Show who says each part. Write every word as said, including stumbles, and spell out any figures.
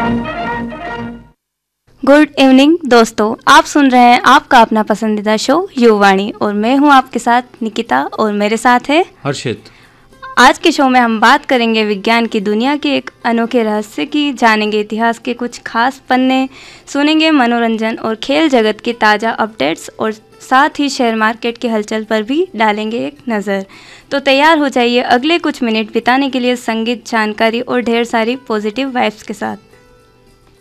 Speaker 1: Good evening दोस्तों, आप सुन रहे हैं आपका अपना पसंदीदा शो युवाणी और मैं हूं आपके साथ निकिता और मेरे साथ है
Speaker 2: हर्षित।
Speaker 1: आज के शो में हम बात करेंगे विज्ञान की दुनिया के एक अनोखे रहस्य की, जानेंगे इतिहास के कुछ खास पन्ने, सुनेंगे मनोरंजन और खेल जगत के ताज़ा अपडेट्स और साथ ही शेयर मार्केट की हलचल पर भी डालेंगे एक नज़र। तो तैयार हो जाइए अगले कुछ मिनट बिताने के लिए संगीत, जानकारी और ढेर सारी पॉजिटिव वाइब्स के साथ।